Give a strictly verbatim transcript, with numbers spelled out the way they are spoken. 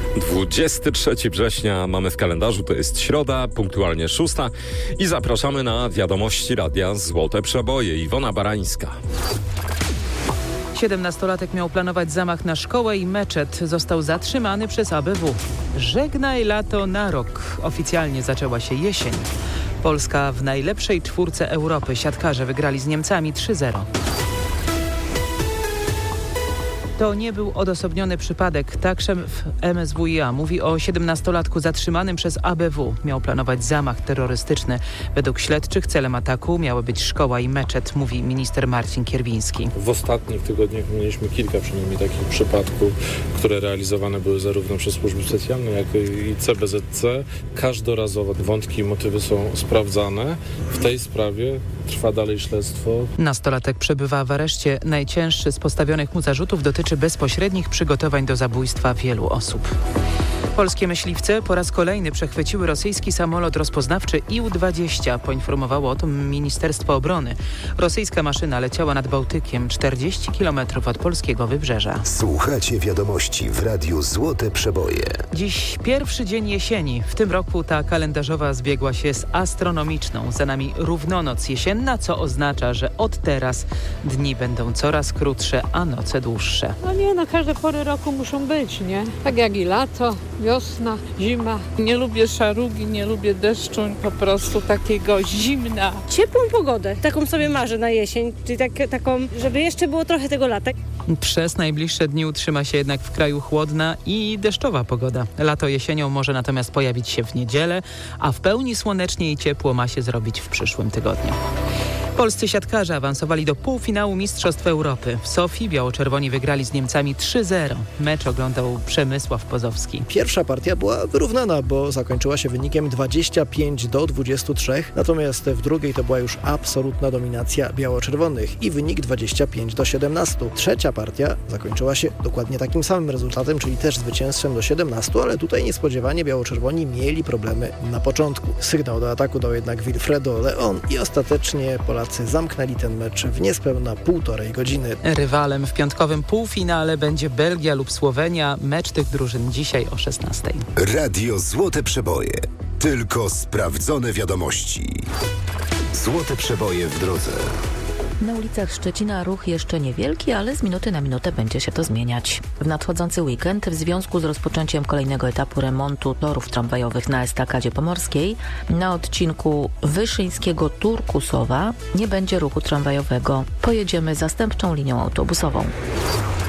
dwudziestego trzeciego września mamy w kalendarzu, to jest środa, punktualnie szósta i zapraszamy na wiadomości radia Złote Przeboje. Iwona Barańska. siedemnastolatek miał planować zamach na szkołę i meczet. Został zatrzymany przez A B W. Żegnaj lato na rok. Oficjalnie zaczęła się jesień. Polska w najlepszej czwórce Europy. Siatkarze wygrali z Niemcami trzy zero. To nie był odosobniony przypadek. Tak szef M S W i A mówi o siedemnastolatku zatrzymanym przez A B W. Miał planować zamach terrorystyczny. Według śledczych celem ataku miały być szkoła i meczet, mówi minister Marcin Kierwiński. W ostatnich tygodniach mieliśmy kilka przynajmniej takich przypadków, które realizowane były zarówno przez służby specjalne, jak i C B Z C. Każdorazowo wątki i motywy są sprawdzane. W tej sprawie trwa dalej śledztwo. Nastolatek przebywa w areszcie. Najcięższy z postawionych mu zarzutów dotyczy bezpośrednich przygotowań do zabójstwa wielu osób. Polskie myśliwce po raz kolejny przechwyciły rosyjski samolot rozpoznawczy I U dwadzieścia. Poinformowało o tym Ministerstwo Obrony. Rosyjska maszyna leciała nad Bałtykiem czterdzieści kilometrów od polskiego wybrzeża. Słuchacie wiadomości w Radiu Złote Przeboje. Dziś pierwszy dzień jesieni. W tym roku ta kalendarzowa zbiegła się z astronomiczną. Za nami równonoc jesienna, co oznacza, że od teraz dni będą coraz krótsze, a noce dłuższe. No nie, no każde pory roku muszą być, nie? Tak jak i lato, wiosna, zima. Nie lubię szarugi, nie lubię deszczu, po prostu takiego zimna. Ciepłą pogodę, taką sobie marzę na jesień, czyli tak, taką, żeby jeszcze było trochę tego lata. Przez najbliższe dni utrzyma się jednak w kraju chłodna i deszczowa pogoda. Lato jesienią może natomiast pojawić się w niedzielę, a w pełni słonecznie i ciepło ma się zrobić w przyszłym tygodniu. Polscy siatkarze awansowali do półfinału Mistrzostw Europy. W Sofii biało-czerwoni wygrali z Niemcami trzy zero. Mecz oglądał Przemysław Pozowski. Pierwsza partia była wyrównana, bo zakończyła się wynikiem dwadzieścia pięć do dwudziestu trzech, natomiast w drugiej to była już absolutna dominacja biało-czerwonych i wynik dwadzieścia pięć do siedemnastu. Trzecia partia zakończyła się dokładnie takim samym rezultatem, czyli też zwycięstwem do siedemnastu, ale tutaj niespodziewanie biało-czerwoni mieli problemy na początku. Sygnał do ataku dał jednak Wilfredo Leon i ostatecznie Polacy zamknęli ten mecz w niespełna półtorej godziny. Rywalem w piątkowym półfinale będzie Belgia lub Słowenia. Mecz tych drużyn dzisiaj o szesnastej. Radio Złote Przeboje. Tylko sprawdzone wiadomości. Złote Przeboje w drodze. Na ulicach Szczecina ruch jeszcze niewielki, ale z minuty na minutę będzie się to zmieniać. W nadchodzący weekend w związku z rozpoczęciem kolejnego etapu remontu torów tramwajowych na Estakadzie Pomorskiej na odcinku Wyszyńskiego-Turkusowa nie będzie ruchu tramwajowego. Pojedziemy zastępczą linią autobusową.